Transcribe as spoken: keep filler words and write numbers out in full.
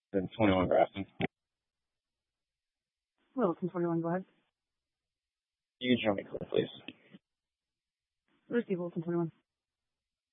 Then twenty-one Grafton. Wilson, twenty-one, go ahead. You can show me clear, please. Receive Wilson, twenty-one.